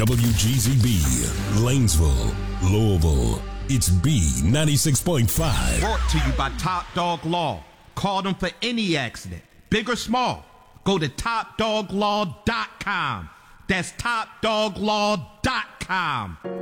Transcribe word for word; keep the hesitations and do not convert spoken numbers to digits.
W G Z B, Lanesville, Louisville. It's B ninety-six point five. Brought to you by Top Dog Law. Call them for any accident, big or small. Go to top dog law dot com. That's top dog law dot com.